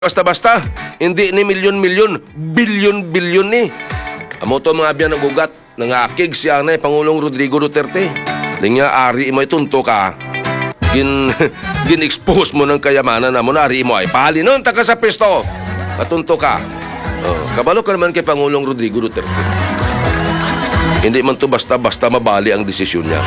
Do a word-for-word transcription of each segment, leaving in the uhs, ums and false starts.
Basta-basta, hindi ni milyon-milyon, bilyon-bilyon ni. Amo to mga biyan ng ugat, nangakig siya na Pangulong Rodrigo Duterte. Linya, ari mo itunto ka. Gin, gin-expose mo ng kayamanan na mo na, ari mo ay pahali nun, taka sa pesto. Katunto ka. Oh, kabalo ka naman kay Pangulong Rodrigo Duterte. Hindi man to basta-basta mabali ang desisyon niya.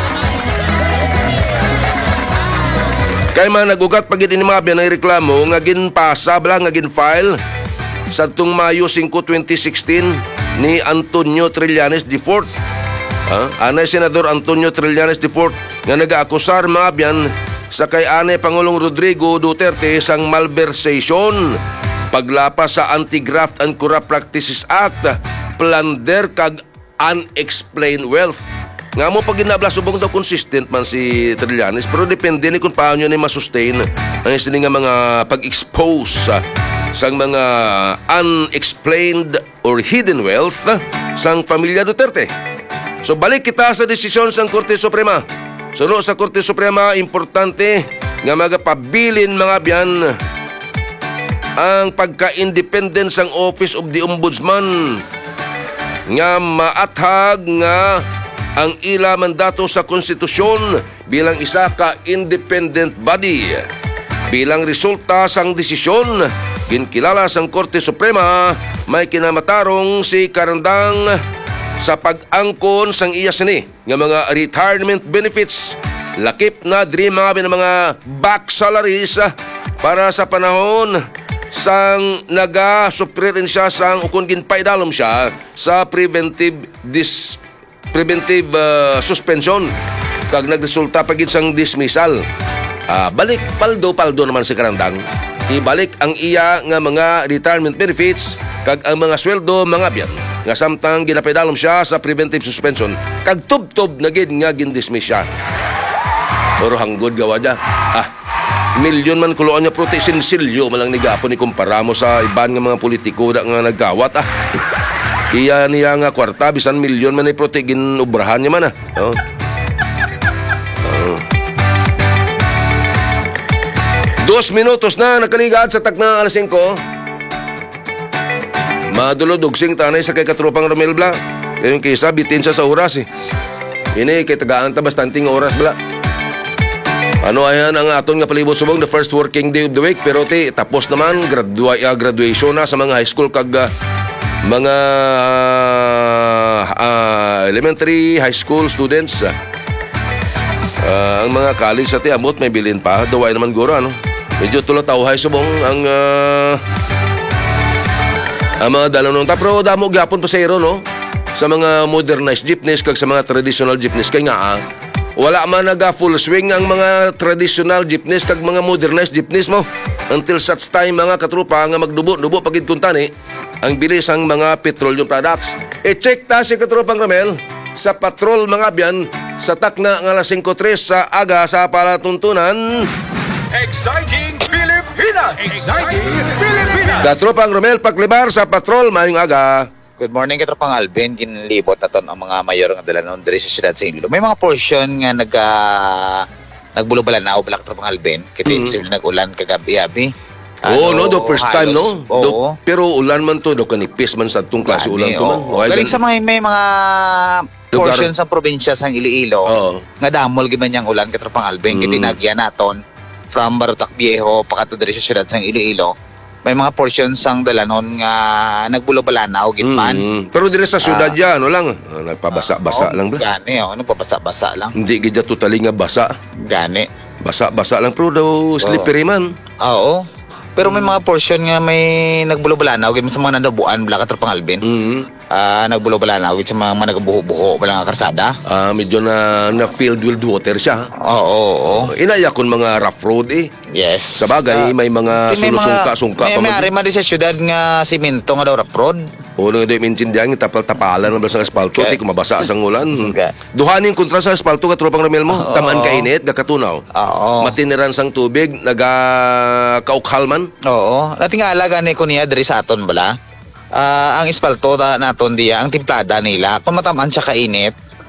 Kaya man nagugat pag ini mga biyan ng reklamo nga ginpasa bala nga ginfile sa tung Mayo singko, twenty sixteen ni Antonio Trillanes the fourth. Ha? Anay Senador Antonio Trillanes the fourth nga nag-aakusar mga biyan sa kay anay Pangulong Rodrigo Duterte sang malversation, paglapas sa Anti-Graft and Corrupt Practices Act, plunder kag unexplained wealth. Nga mo pag ginabla subong daw consistent man si Trillanes, pero depende ni kung paano ni masustain ang isini nga mga pag-expose uh, sang mga unexplained or hidden wealth uh, sang pamilya Duterte. So balik kita sa desisyon sang Korte Suprema. Suno sa Korte Suprema, importante nga magapabilin mga biyan ang pagka-independent sang Office of the Ombudsman nga maathag nga ang ila mandato sa konstitusyon bilang isa ka independent body. Bilang resulta sang desisyon, ginkilala sang Korte Suprema may kinamatarong si Karandang sa pag-angkon sang iya sini nga mga retirement benefits. Lakip na diri mga bin mga back salaries para sa panahon sang naga-suprin siya sang ukon ginpaidalom siya sa preventive dis preventive uh, suspension kag nagresulta pagid sang dismissal. Uh, balik paldo-paldo naman si Karandang. Ibalik ang iya nga mga retirement benefits kag ang mga sweldo mga biyan nga samtang ginapaidalom siya sa preventive suspension kag tub-tub na gid nga gindismiss siya. Pero hanggod gawa niya. Ah, milyon man kuloan niya prote sinsilyo malang nigapon ni kumpara mo sa iban nga mga politiko da nga naggawat ah. Iya niya nga kwarta, bisan milyon man ay protegin ubrahan niya man ah. Oh. Oh. Dos minutos na nakaligat sa takna alas singko. Madulo dugsing tanay sa kay katropang Romel Bla. Yung kisa bitin siya sa oras eh. Ini kay tagaan ta bastanting oras bla. Ano ayan ang aton nga palibot subong the first working day of the week, pero ti tapos naman gradua uh, graduation na sa mga high school kag uh, mga uh, elementary, high school students. Uh, ang mga college sa tiamot may bilin pa. Daway naman guro, ano? Medyo tulatawhay subong ang uh, ang mga dalanong. Pero damo gyapon pa sa iro, no? Sa mga modernized jeepneys kag sa mga traditional jeepneys. Kaya nga, ah, wala man naga full swing ang mga traditional jeepneys kag mga modernized jeepneys mo. Until such time mga katrupa nga magdubo-dubo pagid kuntani ang bilis ang mga petroleum products. I-check ta si katropang Ramel sa patrol mga biyan sa takna ng alas singko tres sa aga sa palatuntunan. Exciting Pilipinas! Exciting Pilipinas! Katropang Ramel paglibar sa patrol mayong aga. Good morning, katropang Alvin. Ginlibot naton ang mga mayor nga dalanon diri sa siyudad sa Iloilo. May mga portion nga nag uh, nagbulubala na o bala katropang Alvin. Kaya mm-hmm. nag-ulan kagabi-abi. Oo, ano, no, the first time, no? Oo. Do, pero ulan man to, do kanipis man sa itong klase ulan to man. Oh, galing sa mga may mga portion sa probinsya sa Iloilo, oh. Nga damol giman niyang ulan katropang Alvin. Mm. Kitinagya naton from Barotac Viejo pakato diri sa siyudad sa Iloilo. May mga portion sang dalanon nga nagbulobala-naw gitman. Mm. Pero dire sa siyudad uh, yan, ano lang, uh, nagpabasa-basa uh, oh, lang ba? Gani, oh, nagpabasa-basa lang. Hindi gid totally nga basa. Gani. Basa-basa lang, pero daw slippery oh. man. Oo. Pero may mga portion nga may nagbulobala-naw gid sa mga nandabuan bala katropang Alvin. Mm. Ah, uh, nagbulobala-naw gid sa mga managabuho-buho bala nga karsada. Ah, uh, medyo na na filled with water siya. Oo, oo, oo. Inaya kon mga rough road eh. Yes. Sa bagay, uh, may mga sulusungka-sungka pa. May may ma di sa syudad nga simento nga daw rough road. O nung hindi mintindihan, tapal-tapalan mo sa asfalto, okay. Di kumabasa sa ulan. Okay. Duhanin kontra sa asfalto, katropang Ramel mo. Oh, tamaan kainit, gakatunaw. Oo. Matiniran sang tubig, naga-kaukhalman. Oo. Nating alaga ni ko niya diri sa aton bala. Uh, ang asfalto na naton diya, ang timplada nila, kung matamaan siya kainit,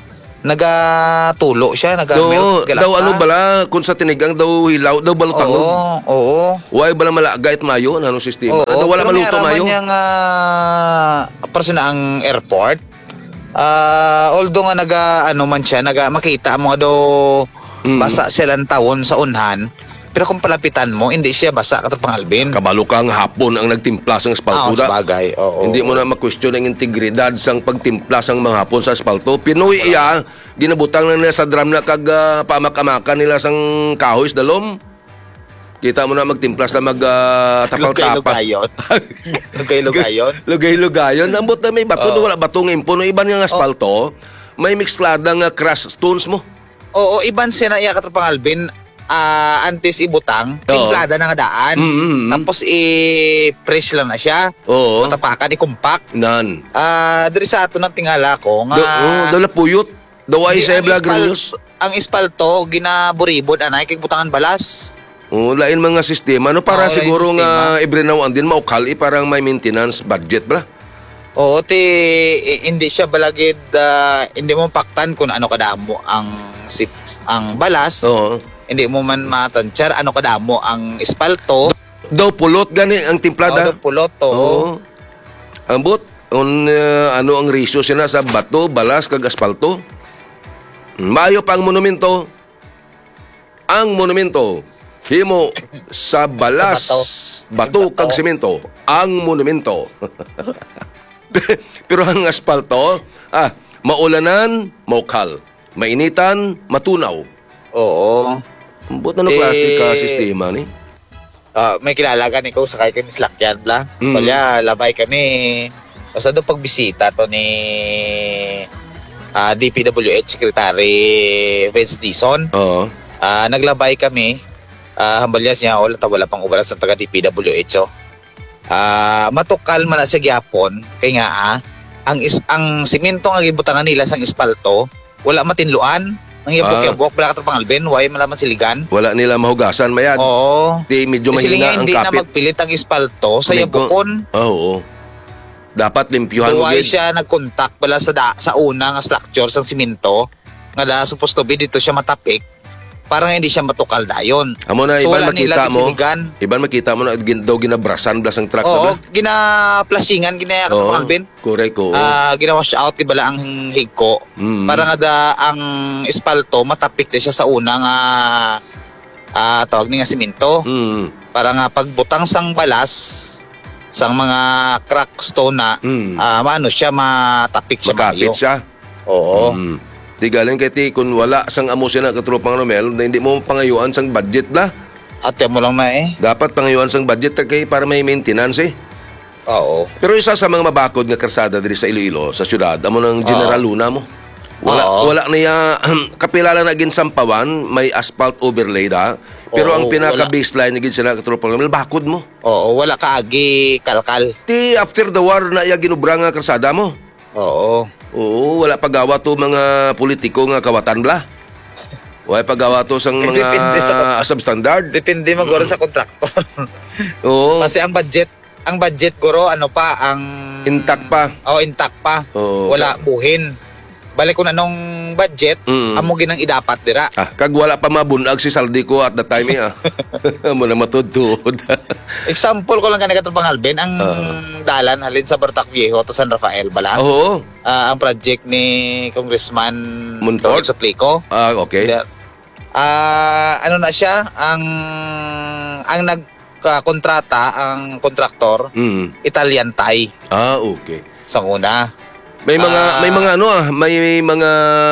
Nagatulo siya, daw, nagamelt. daw ano bala, kung sa tinigang daw hilaw, daw balutangog. Oo, oo. Why bala malagay at mayo, ano sistema? Oo, daw wala pero maluto may mayo. araman niyang uh, persona ang airport. Ah, although nga naga ano man siya, naga makita mo nga daw Mm. basa siya lang tawon sa unhan. Pero kung palapitan mo, hindi siya basa katapang Alvin. Kabalo kang hapon ang nagtimpla sang Ah, espalto da. bagay. Oo. Hindi mo na ma-question ang integridad sang pagtimpla sang mga hapon sa espalto. Pinoy iya, ginabutang na nila sa drum na kag uh, pamak-amakan nila sang kahoy sa dalom. Kita mo na magtimplas na mag uh, tapal-tapal. Lugay-lugayon. Lugay-lugayon. Lugay-lugayon. Ambot na may bato, Oo. wala batong impo. No, iban yung espalto, may mixladang uh, crush stones mo. Oo, iban siya na iya katapang Alvin. Ah, antes ibutang, Oo. timplada na nga daan. Mm-hmm. Tapos i-press lang na siya. Oo. Tapakan, i-compact. Nan. Ah, diri sa ato ng tingala ko nga Do, oh, daw lapuyot. Daw ay di- sa ang vlog espal- news. Ang espalto ginaburibod anay kay butangan balas. Oh, lain mga sistema no para Oo, lain siguro sistema. nga ibrinawan din maukal eh, parang may maintenance budget ba? Oo, ti i- hindi siya balagid ah, hindi mo paktan kung ano kadamo ang sip, ang balas. Oo. Hindi mo man matansyar ano kadamo ang espalto. Daw pulot gani ang timplada. Oo, pulot to. Oo. Ambot on uh, ano ang ratio sila sa bato, balas kag asfalto? Maayo pa ang monumento. Ang monumento himo sa balas, bato kag semento. Ang monumento. Pero ang asfalto, ah, maulanan, maukal. Mainitan, matunaw. Oo. Ambot na no klase Eh, ka sistema ni? Ah, may kilala ka ni ko sakay kami sa lakyan bla. Mm. Kaya labay kami. Basta doon pagbisita to ni ah, D P W H Secretary Vince Dizon. Oo. Ah, naglabay kami. Ah, hambalyas niya wala ta wala pang ubaras sa taga D P W H. Oh. Ah, matukal man na sa gyapon kay nga ah, ang is ang simento nga gibutangan nila sang espalto, wala matinluan. Ang yabok-yabok wala ka pang Alvin, way malaman siligan. Wala nila mahugasan mayad. Oo. Di medyo Kasi mahina nga ang hindi na kapit. magpilit ang espalto sa Medyo- yabukon. Oo. Dapat limpyuhan mo Huwag gid. siya nag-contact pala sa, da, sa una nga structure sa simento nga da supposed to be dito siya matapik para nga hindi siya matukal dayon. Amo na So, iban wala nila makita mo. kisiligan. Iban makita mo na gin, daw ginabrasan blas ang truck Oo, na. gina-flashingan, ginaya ka Oo. pang Alvin. Correct ko. Ah, gina-wash out ibala ang higko. Mm. Para nga da ang espalto matapik na siya sa una nga ah, tawag ni nga simento. Mm. Para nga pagbutang sang balas sang mga crack stone na Mm. ah, maano siya matapik siya Makapit maayo. siya. Oo. Mm. Di galing kay ti kung wala sang amo siya na katropang Romel, na hindi mo pangayuan sang budget la. At yan mo lang na eh. Dapat pangayuan sang budget kay para may maintenance eh. Oo. Pero isa sa mga mabakod nga karsada diri sa Iloilo, sa syudad, amo ng General Oo. Luna mo. Wala Oo. wala niya kapilala na gin Sampawan, may asphalt overlay da. Pero Oo, ang pinaka wala. baseline gid sila katropang Romel, bakod mo. Oo, wala ka agi kalkal. Ti after the war na iya ginubra nga karsada mo. Oo. Oo, wala pagawa to mga politiko nga kawatan bla. Wala pagawa to sang Eh, mga depende sa- substandard. Depende maguro sa kontraktor. Oo, Kasi ang budget, ang budget guro ano pa ang intact pa. Oh, intact pa. Oo. Wala buhin. Balik ko na nung budget, Mm. amo ginang idapat dira. Ah, kag wala pa mabunag si saldi ko at that time eh. Ah. Mo na matudtod. Example ko lang kanina katong Alvin, ang Ah. dalan halin sa Bartac Viejo to San Rafael bala. Oo. Ah, ang project ni Congressman Montfort? Roy Suplico. Ah, okay. Ah, ano na siya, ang ang nagkontrata, ang kontraktor, Mm. Italian Thai Ah, okay. sa una. May mga Ah. may mga ano ah, may mga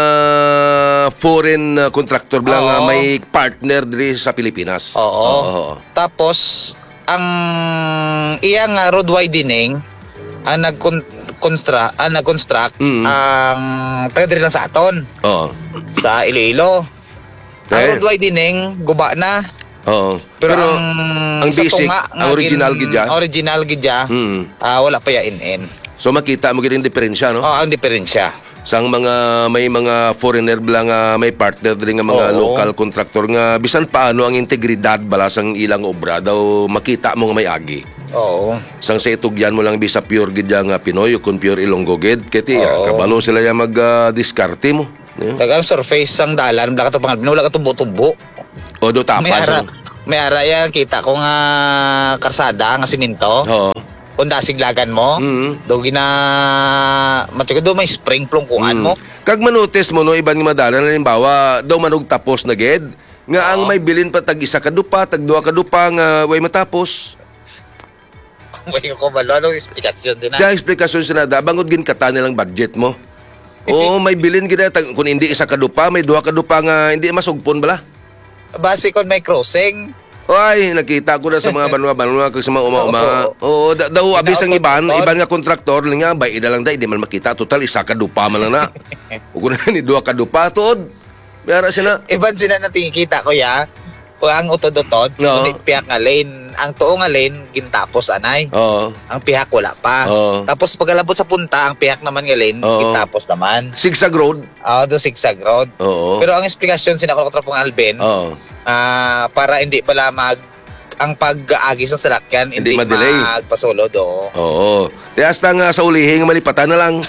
foreign uh, contractor blang Oo. ah, may partner diri sa Pilipinas. Oo. Oo. Tapos ang iya nga road widening ang nag-construct, ang nag-construct Mm. ang taga diri lang sa aton Oo. sa Iloilo. Ang Eh. road widening guba na. Oo. Pero, Pero, ang, ang sa basic, tunga ang nga original gin- gid ya? Original gid ya. mm. Ah, wala pa ya in-in. So makita mo gid yung diferensya no? Oh, ang diferensya. Sang mga may mga foreigner blang nga may partner diri nga mga Oo. local contractor nga bisan paano ang integridad bala sang ilang obra daw makita mo nga may agi. Oo. Sang sa itugyan mo lang bisa pure gid ya nga Pinoy o kun pure Ilonggo gid kiti Oo. kabalo sila ya mag ah, diskarte mo. Yeah. Kag ang surface sang dalan wala ka to pangalbin, wala ka tubo-tubo. O do tapa. May ara, siya. may ara yan kita ko nga karsada nga siminto. Oo. Kung dasiglagan mo, Mm. do gina matiko do may spring plungkuan Mm. mo. Kag manotes mo no ibang madalan halimbawa daw manog tapos na ged nga ang Oo. may bilin pa tag isa ka dupa, tag duha ka dupa nga way matapos. May ko malo anong explanation din na. Kaya eksplikasyon sinada bangod gin kata nilang budget mo. Oo, may bilin gid tag kung hindi isa ka dupa, may duha ka dupa nga hindi masugpon bala. Base kon may crossing. Oy, nakita ko na sa mga banwa-banwa kag sa mga uma-uma. Oo, da- daw abis ang iban, iban nga kontraktor nga bay ida lang dai di man makita total isa ka dupa man lang na. Ug kun ni duha ka dupa tuod. Mayara sila. Iban sila na tingkita ko ya. Kung ang utod-utod, Oo. kundi piyak nga lane. Ang tuo nga lane, gintapos anay. Oo. Ang pihak wala pa. Oo. Tapos pagkalabot sa punta, ang pihak naman nga lane, Oo. gintapos naman. Sigsag road. Ah, do zigzag road. Oo. Pero ang explanation sinako ko pong Alben, Oo. ah, para hindi pala mag ang pag-aagis ng salakyan Hindi hindi, ma-delay. magpasulod o. Oo. Di hasta nga sa ulihing malipatan na lang.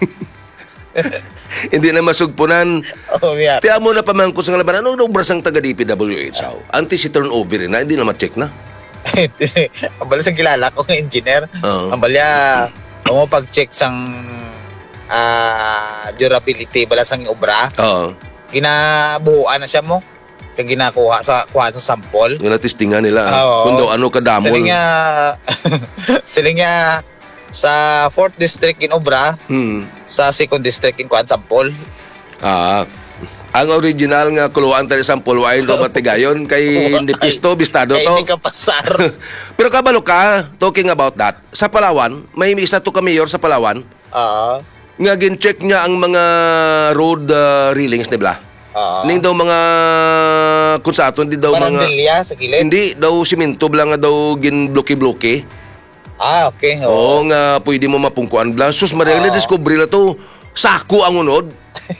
Hindi na masugpunan. Oh, yeah. Tiya mo na pamangko sa labanan. Ano obras ang taga-D P W H? How? Anti si turnover na, hindi na ma-check na. Ang bala sa kilala ko ng engineer. Oo. Ang balya, mo pag-check sang ah, durability bala sang obra, Oo. ginabuhuan na siya mo. Kaya ginakuha sa kuha sa sample. Yung natistingan nila. Oo. Kung daw ano kadamol. Sila nga, sila nga sa fourth district in obra, Hmm. sa second district in kuha sample. Ah. Ang original nga kuluan tayo sa pulwain do matigayon kay hindi pisto bistado Kaya to. hindi ka pasar. Pero kabalo ka, talking about that, sa Palawan, may isa to ka mayor sa Palawan, Oo. nga gin-check niya ang mga road uh, railings, di ba? Oo. Ning daw mga kung sa ato, hindi daw mga... Barandilya sa kilid. Hindi, daw siminto bla nga daw gin-bloki-bloki. Ah, okay. Oo, Oo. nga pwede mo mapungkuan bla. Sus, Maria, Oo. discovery na to, sako ang unod.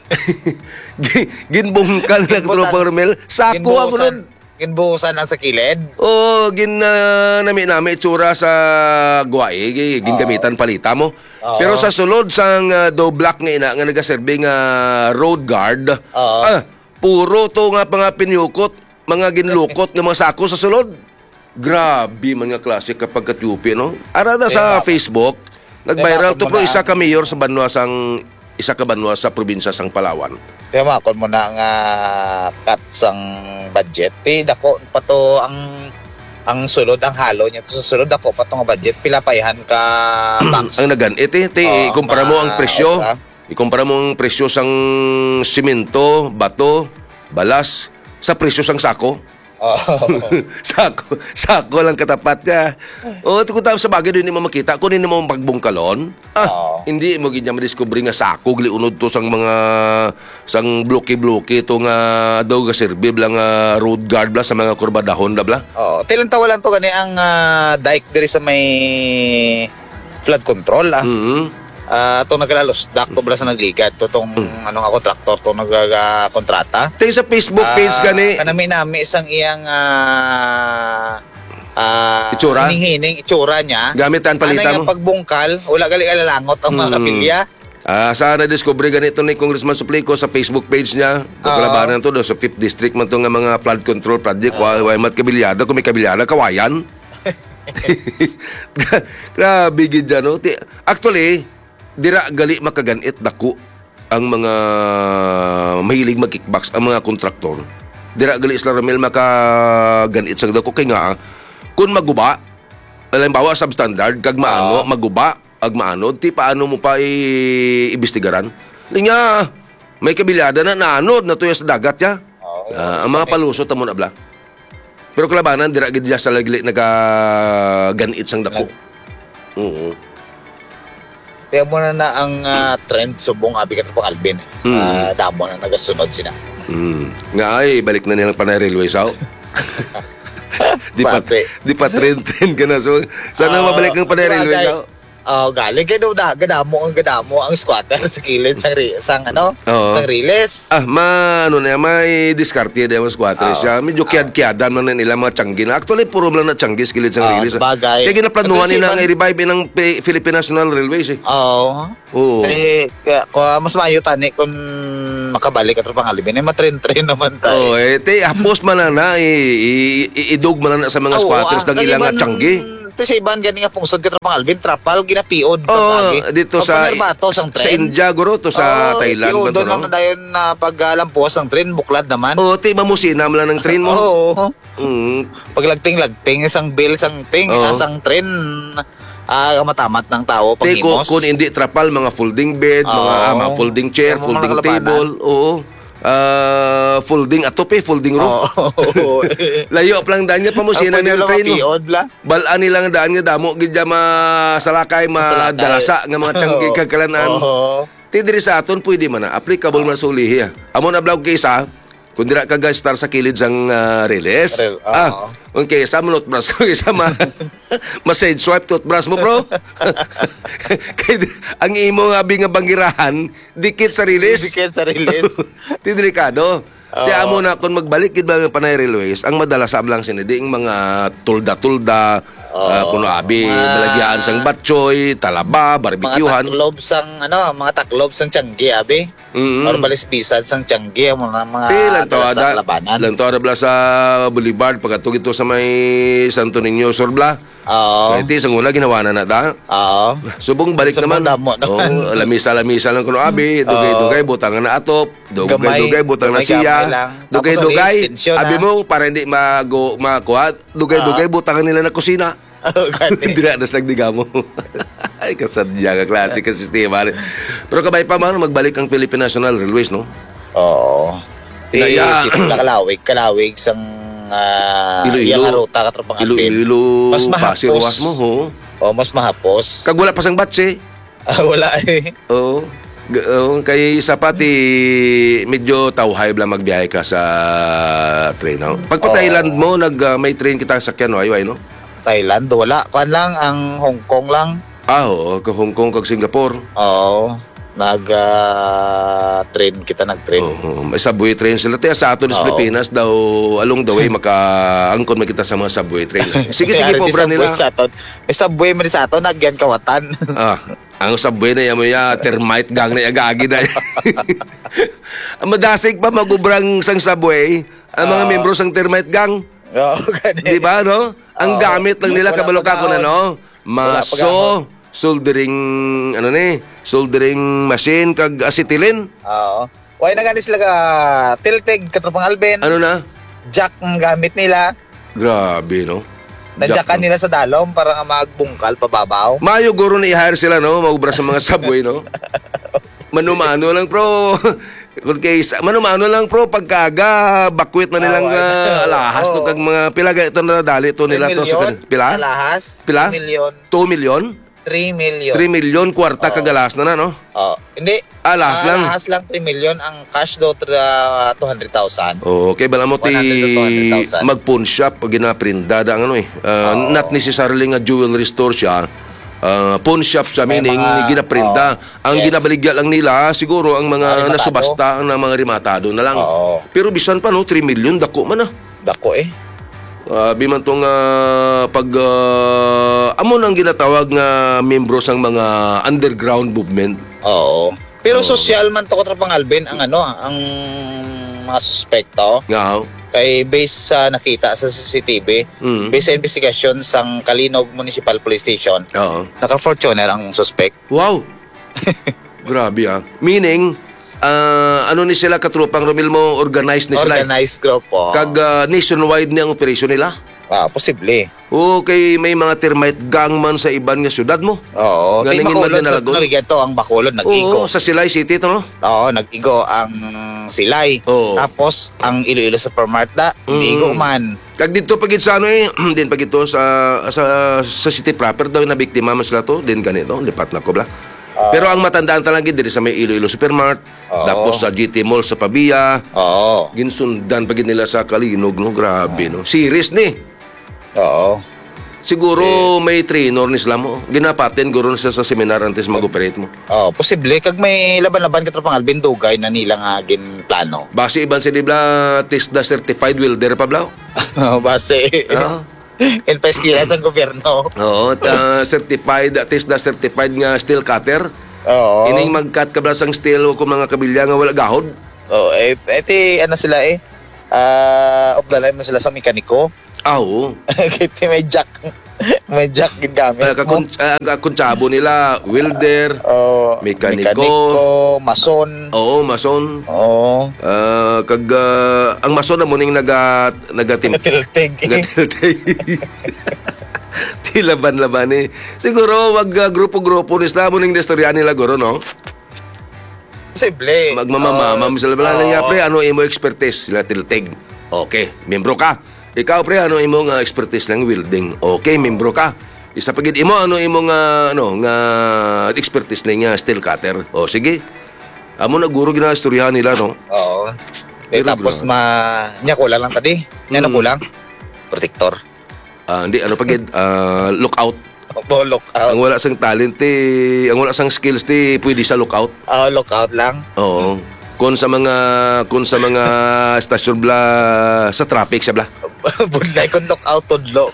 Gi- Ginbungkal na katropang Romel, sako ang unod. Ginbuhusan ang sa kilid. Oo, gin uh, nami-nami itsura sa guwae, gi- gingamitan palita mo. Oo. Pero sa sulod sang uh, do block nga ina nga nagaserve nga road guard, Oo. ah, puro to nga pa nga pinyukot, mga ginlukot nga mga sako sa sulod. Grabe man nga klase kapag katyupi, no? Arada sa Kaya- Facebook, nag-viral Kaya to pero mga- isa ka mayor sa banwa sang isa ka banwa sa probinsya sang Palawan. Kaya makon mo na nga cut sang budget. Ti dako pa to ang ang sulod ang halo niya. Sa sulod ako pa to nga budget pila payahan ka box. Ang naganit eh, te, Oo, ikumpara mo ang ma- presyo. obra. Ikumpara mo ang presyo sang simento, bato, balas sa presyo sang sako. Oo. sako, sako lang katapat ka. O, kung tawag sa bagay, doon mo makita. Kung hindi mo pagbungkalon, ah, Oo. hindi mo ganyan madiscovery nga sako, gliunod to sang mga, sang bloke-bloke to nga daw ga serve lang nga road guard bla sa mga kurbadahon da bla. Oo. Tilang tawa lang to gani ang ah, dike diri sa may flood control ah. Mhm. Ah, to naglalos dak to bala sa nagligad to tong Hmm. ano nga kontraktor to nagakontrata. Tayo sa Facebook page Ah, gani. kanami nami isang iyang ah ah, Itsura? hining-hining itsura niya. Gamit ang palita mo. Ano nga pagbungkal, wala gali alalangot ang mga Mm. kapilya. Ah, sana discovery ganito ni Congressman Suplico sa Facebook page niya. Ito Oo. kalabanan to do sa fifth District man to nga mga flood control project. Wa wa mat kabilyada kung may kabilyada kawayan. Grabe gid dyan, no? Ti- Actually, dira gali makaganit dako ang mga mahilig mag-kickbox, ang mga kontraktor. Dira gali sila Ramil makaganit sa dako kay nga kung maguba, halimbawa substandard kag maano, maguba, ag maano, ti paano mo pa i- ibistigaran? Linya, may kabilyada na naanod na tuya sa dagat ya. Oo. Ah, ang mga palusot amo na bla. Pero kalabanan dira gid sa lagli nagaganit sang dako. Oo. Kaya mo na na ang ah, trend subong abi ka pang Alvin. Mm. Ah, damo na nagasunod sina. Mm. Nga ay balik na nilang panay railway sao. di pa Base. di pa trend trend ka na so sana Ah, mabalik ang panay railway bagay. sao. Oh, galing kay daw da, gadamo ang gadamo ang squatter sa kilid sang ri, sang ano, Oo. sang riles. Ah, ma, ano na, may diskarte din mga squatters Oo. siya. Medyo kiyad-kiyadan man na nila mga tiyanggi na. Actually, puro lang na tiyanggi skilid sa Oo, release. sabagay. Kaya ginaplanuhan Kasi nila man- nga i-revive ng P- Philippine National Railways eh. Oo. Oo. Eh, kaya, kung mas maayo tani kung makabalik at pangalibin, eh matren-tren naman Oh, tayo. eh, te, hapos man na na, i- i- idog man na sa mga Oo, squatters ah, ng ilang nga kaliban- tiyanggi. Ito sa iban gani nga pungsod kita pang Alvin trapal ginapiod Oh, dito sa bato sang sa tren. India guro to sa Oo, Thailand ba to, yun, doon no? naman dayon na paglampuas ng tren buklad naman. Oh, te mamusina mo lang ng train mo. Oo. Mm. Paglagting-lagting isang bill sang ting Oo. asang tren ah matamat ng tao Te, kung, paghimos. kung hindi trapal, mga folding bed, mga, Oo. ah, mga folding chair, Mga folding mga labanan. table, oo. Ah, folding atop eh, folding roof. Oo. Layo pa lang daan nga pamusina ng train mo. Mapiod la. Balaan nilang daan nga damo gid masalakay, madalasa nga mga tiyanggi Oo. kagkalanan. Oo. Ti diri sa aton pwede man na applicable man sa ulihi. ah. Amo na vlog kaysa kung dira ka guys star sa kilid sang uh, release. Rel- oo. Ah, okay, sa mo toothbrush ko isa ma ma-side swipe toothbrush mo bro. Kay ang imo nga nga bangirahan dikit sa release. Dikit sa release. Ti delikado. Ti Oo. amo na kung magbalik gid ba nga panay railways, ang madalas am lang sinidi ang mga tulda-tulda, uh, kuno abi Mga- balagyan sang batchoy, talaba, Mga barbecuehan. taklob sang ano, mga taklob sang tianggi abi. Mm. Or balisbisan sang tianggi mo na mga Pilan to dalas ada. sa labanan. Lang to ada bla sa Boulevard pagkatug ito sa may Santo Niño Sorbla. Oo. Kaya iti sang una ginawa na na da. Oo. Subong balik Subong naman. damo naman. Oh, lamisa-lamisa lang kuno abi, dugay-dugay butang na atop, dugay-dugay butang na Gamay-gamay siya. lang. Dugay-dugay. Tapos ang extension, Abi ah. mo para hindi mago makuha, dugay-dugay butang nila na kusina. Oo, gani. Dira das nagdigamo. Ay kasadya ka klase ka sistema. Pero kabay pa man magbalik ang Philippine National Railways, no? Oo. Inaya. Isip na kalawig, kalawig sang uh, Iloilo. iyang ruta katropang Alvin. Iloilo, Mas mahapos. Pasir Ruas mo, ho. Oh, mas mahapos. Kag wala pa sang batse. Ah, wala eh. Oo. G- oo, kay isa pati medyo tawhay bla magbiyahe ka sa train, no? Pag pa Oo. Thailand mo, nag ah, may train kita sakyan, no? Ayway, no? Thailand, wala. Kuan lang, ang Hong Kong lang. Ah, oo. Kag Hong Kong, kag Singapore. Oo. Nag ah, train kita nag-train. Oo. May subway train sila. Kaya sa ato sa Oo. Pilipinas daw, along the way, maka-angkon makita sa mga subway train. Sige, sige Kaya po, di bra subway nila. Sa aton. May subway man sa aton, nagyan kawatan. Ah, ang subway na yan mo ya, termite gang na yagagi na. Ang madasig pa magubrang sang subway, ang mga Ah. membro sang termite gang. Oo, gani. Di ba, no? Ang Oo. gamit lang nila, Wala kabalo ka ko na, no? Wala Maso, pagahon. soldering, ano ni, soldering machine, kag acetylene. Oo. Why na gani sila ka tiltig katropang Alvin. Ano na? Jack ang gamit nila. Grabe, no? Nadyakan nila sa dalom para nga magbungkal pababaw. Mayo guro na i-hire sila, no? Maubra sa mga subway, no? Manumano lang, pro. Kung kay manumano lang, pro. Pagkaga, bakwit na nilang Oo, uh, alahas to oo. kag mga pilaga ito na dali to nila to sa kan- pila? Alahas. Pila? two million. two million? three million. three million kwarta Oo. kagalas na na, no? Oh, hindi. Alahas lang. Alahas lang three million. Ang cash do uh, two hundred thousand. Oo, okay, bala mo ti one hundred to two hundred thousand. mag-pawn shop pag ginaprinda ang ano eh. Uh, Oo. not necessarily nga jewelry store siya. Uh, pawn shop sa May meaning mga- ginaprinda. oo, Ang yes. ginabaligya lang nila siguro ang Mga mga rimatado. nasubasta ang mga rimatado na lang. Oo. Pero bisan pa no, three million dako man ah. Dako eh. Uh, biman tong ah, pag uh, amon ang ginatawag nga membro sang mga underground movement. Oo. Pero Oo. social man to katropang Alvin ang ano, ang mga suspekto. Nga. oh. Kay base sa nakita sa C C T V, Mm. base sa investigasyon sang Kalinog Municipal Police Station, Oo. naka-Fortuner ang suspect. Wow. Grabe ah. Meaning ah, ano ni sila katrupang Romil mo organized ni sila. eh. Organized group po. Kag ah, nationwide ni ang operasyon nila. Ah, posible. Okay, may mga termite gang man sa iban nga syudad mo. Oo. Galing Kay yun Bacolod man din sa nalagon. Narigeto, ang Bacolod Oo, nag-igo. sa Silay City to no. Oo, nag-igo ang Silay. Oo. Tapos, ang Iloilo Supermarta, Mm. nag-igo man. Kag dito pagit sa ano eh, din pagit to sa sa sa city proper daw na biktima man sila to, din ganito, lipat na ko bla. Pero ang matandaan talaga diri sa may Iloilo Supermart, Oo. tapos sa G T Mall sa Pabia, Oo. ginsundan pagit nila sa Kalinog no, grabe no. Series ni. Oo. Siguro may trainer ni sila mo. Ginapatin guro na siya sa seminar antes mag-operate mo. Oh, posible kag may laban-laban ka pang Alvin dugay na nila nga gin plano. Base iban si Dibla test na certified welder pa blaw. Base Oo. el peskila sa gobyerno. Oo, ta, certified test na certified nga steel cutter. Oo. Ining mag-cut ka bala sang steel o kung mga kabilya nga wala gahod. Oh, eh, eti ano sila eh. Ah, uh, obdalay mo sila sa mekaniko. Ah, oo. Kiti may jack. May jack ginamit Uh, kakun, uh, kakuntsabo nila, welder, oh, mekaniko, mekaniko, mason. oo, mason. Oo. Uh, kag uh, ang mason na mo ning naga nagatim. Tiltig. Nagatiltig. Tilaban-laban eh. Siguro wag uh, grupo-grupo ni sila mo ning destorya nila guro no. Posible. Magmamamam Uh, sila bala oo. niya pre ano imo expertise sila tiltig. Okay, membro ka. Ikaw pre ano imo nga expertise lang welding. Okay, membro ka. Isa pagid imo ano imo nga ano nga expertise lang nga steel cutter. O sige. Amo na guro ginastoryahan nila no. Oo. Eh, Pero tapos grabe. ma nya kulang lang tadi. Nya na Hmm. kulang. Protector. Ah, hindi ano pagid ah, lookout. Oh, lookout. Ang wala sang talent ti, ang wala sang skills ti pwede sa lookout. Oh, lookout lang. Oo. Kung sa mga kung sa mga stasyon bla sa traffic siya bla. Bulay kung lookout tudlo.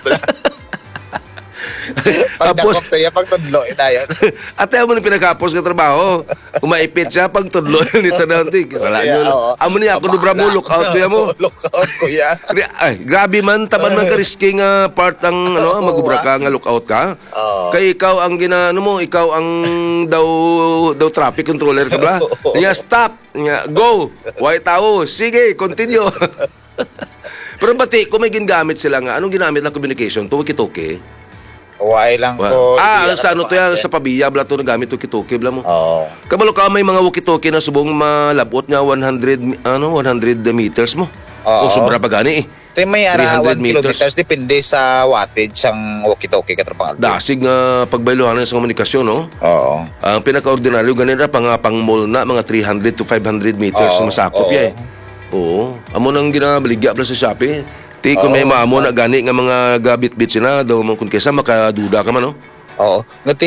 Pag Tapos- dakop siya pag tudlo inayon. At ayaw mo na pinakapos ka trabaho. Umaipit siya pag tudlo ni tanantig. Sala Yeah, oo. nyo. Amo niya ako dubra mo lookout kuya mo. Lookout kuya. Gra- Ay, grabe man taban man ka risky nga part ang ano magubra ka nga lookout ka. Oo. Kay ikaw ang ginano mo, ikaw ang daw daw traffic controller ka ba? Niya stop, niya go. White tao, sige, continue. Pero bati, kung may ginagamit sila nga, anong ginamit lang communication? Tuwiki-tuki. Why lang ko. Ah, hindi sa ano ako to yan, maantin. sa pabiya, bla to nagamit tuki-tuki, bla mo. Oo. Kabalo ka may mga walkie-talkie na subong malabot nga one hundred mi- ano one hundred meters mo. Oo. O sobra pa gani eh. Ito may ara three hundred one meters. kilometers depende sa wattage ang walkie-talkie katrapang Alvin. Dasig nga pagbaylohan sa komunikasyon, no? Oo. Ang pinaka-ordinaryo ganito pang pang mall na mga three hundred to five hundred meters Oo, na masakop oo. ya eh. Oo. Amo nang ginabaligya pala sa Shopee. Ti kung may Oo. maamo na gani nga mga gabit-bit sina daw mo kun kaysa makaduda ka man, no? Oo. Ngati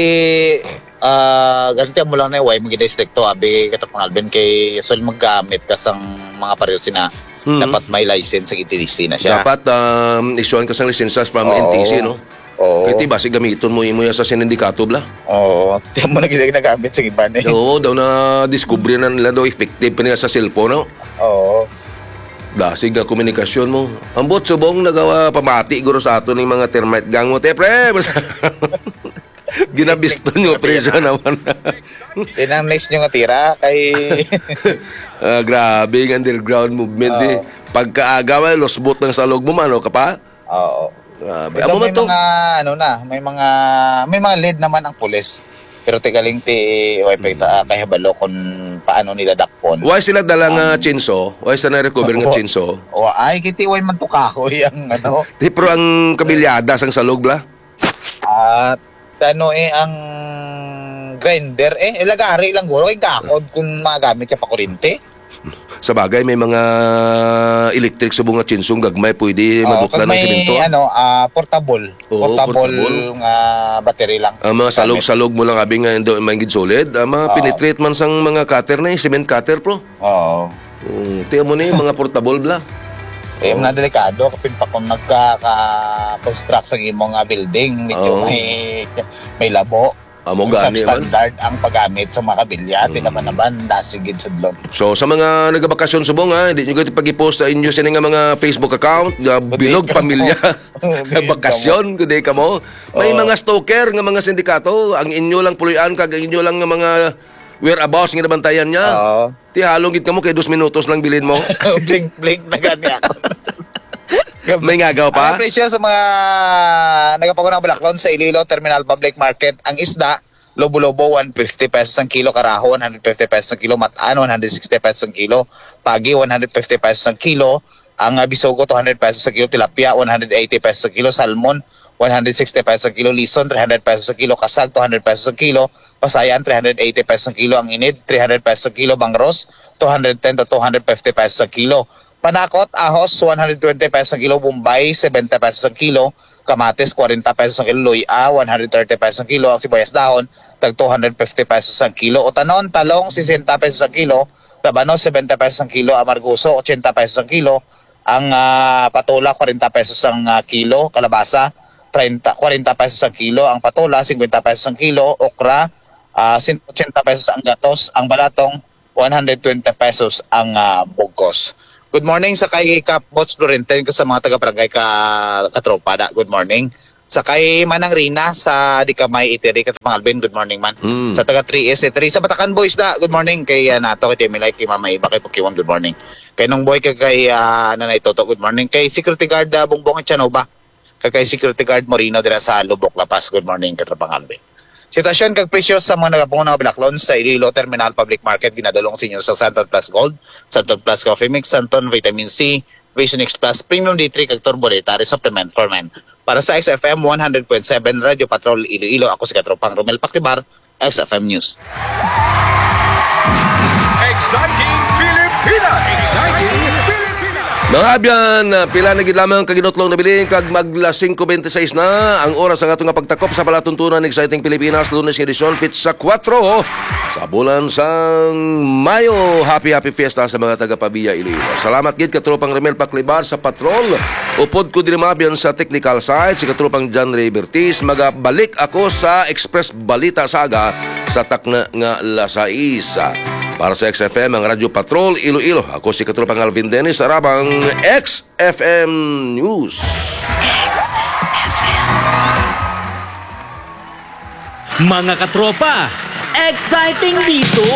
ah ganti mo lang na why mo gina-stick to abi katrapang Alvin kay sul maggamit ka sang mga pareho sina Mhm. dapat may license sa T T C na siya. Dapat um, isuan ka sang lisensas from Oo. N T C, no? Oo. Kaya basi gamiton mo imo ya sa sindikato bla. Oo. Tiyan mo na gina- ginagamit sa iba na eh. Oo, daw na discover na nila daw effective pa nila sa cellphone, no? Oo. Dasig na komunikasyon mo. Ang bot subong nagawa pamati guro sa ato ning mga termite gang mo te pre. Basta- Ginabisto nyo pre siya naman. Tinang nice nyo nga tira kay Ah, grabe ang underground movement eh. Pagkaaga may losbot ng salog mo mano ka pa. Oo. Grabe. Pero Amo may man to. mga ano na, may mga may mga lead naman ang pulis. Pero tigaling ti wifi ta kay habalo kung paano nila dakpon. Why sila dala nga chinso? Why sila na-recover nga chinso? O ay kiti way man tukahoy ang ano. Di pero ang kabilyada sang salog bla. At ano eh ang grinder eh ilagari lang guro kay gakod kung magamit ka pa kuryente. Sa bagay may mga electric subong nga chinsong gagmay pwede Oo, maduklan kag ng may simento. ano ah, portable. Oo, portable, portable. nga battery lang. Ang mga salog-salog mo lang abi nga endo mangid solid, ang mga Oo. penetrate man sang mga cutter na, eh, cement cutter pro. Oo. Um, tiyan mo ni mga portable bla. Eh, na delikado kapin pa kung nagka-construct sa imong nga building, medyo Oo. may may labo. Amo Kung gani man. substandard ang paggamit sa mga kabilya, mm. naman-naman, dasigid sa dlon. So sa mga nagabakasyon subong ha, hindi nyo gati pag-post sa inyo sa nga mga Facebook account, nga bilog ka mo. pamilya, Bilog bakasyon, kundi ka mo. May Oo. mga stalker nga mga sindikato, ang inyo lang puloyan kag ang inyo lang nga mga whereabouts nga nabantayan niya. Oo. Ti halong gid ka mo kay dos minutos lang bilin mo. Blink-blink na gani ako. May ngagaw Ang pa. presyo sa mga nagapagunang balaklon sa Iloilo Terminal Public Market, ang isda, lobo-lobo, one hundred fifty pesos ang kilo, karaho, one hundred fifty pesos ang kilo, mataan, one hundred sixty pesos ang kilo, pagi, one hundred fifty pesos ang kilo, ang uh, bisogo, two hundred pesos ang kilo, tilapia, one hundred eighty pesos ang kilo, salmon, one hundred sixty pesos ang kilo, lison, three hundred pesos ang kilo, kasag, two hundred pesos ang kilo, pasayan, three hundred eighty pesos ang kilo, ang inid, three hundred pesos ang kilo, bangros, two hundred ten to two hundred fifty pesos ang kilo, panakot, ahos, one hundred twenty pesos ang kilo, bombay, seventy pesos ang kilo, kamatis forty pesos ang kilo, luya one hundred thirty pesos ang kilo, ang sibuyas dahon tag two hundred fifty pesos ang kilo, utanon talong sixty pesos ang kilo, rabano seventy pesos ang kilo, amarguso eighty pesos ang kilo, ang ah, patula forty pesos ang ah, kilo, kalabasa thirty forty pesos ang kilo, ang patula fifty pesos ang kilo, okra ah, one hundred eighty pesos ang gatos, ang balatong one hundred twenty pesos ang ah, bugkos. Good morning sa kay Kap Bots Florenten ko sa mga taga-barangay ka katropa da. Good morning. Sa kay Manang Rina sa di ka may itiri kat mga Alvin. Good morning man. Mm. Sa taga three S itiri sa Batacan Boys da. Good morning kay uh, nato kay Timilay kay Mama Iba kay Pokiwon. Good morning. Kay nung boy kay kay uh, Nanay Toto. Good morning. Kay Security Guard uh, Bongbong Chanova. Kay kay Security Guard Morino dira sa Lubok Lapas. Good morning katrapang Alvin. Sitwasyon kag presyo sa mga nagapungo nga black loans sa Iloilo Terminal Public Market ginadulong sa inyo sa Santon Plus Gold, Santon Plus Coffee Mix, Santon Vitamin C, Vision X Plus, Premium D three kag Turbo Dietary Supplement for Men. Para sa X F M one hundred point seven Radio Patrol Iloilo, ako si Katropang Romel Pakibar, X F M News. Exciting Pilipinas! Exciting Pilipinas! Mga abyan, uh, pila na gid lamang kaginotlong nabiling kag magla five twenty-six na ang oras ang atong nga pagtakop sa palatuntunan ng Exciting Pilipinas Lunes edisyon pitsa four sa bulan sang Mayo. Happy happy fiesta sa mga taga Pabia Iloilo. Salamat gid katropang Remel Paclibar sa patrol. Upod ko diri mabyan sa technical side si katropang John Ray Bertis. Magabalik ako sa Express Balita Saga sa takna nga Lasaisa. Para sa X F M, ang Radio Patrol Iloilo. Ako si Katropang Alvin Dennis, arabang X F M News. Mga katropa, exciting dito!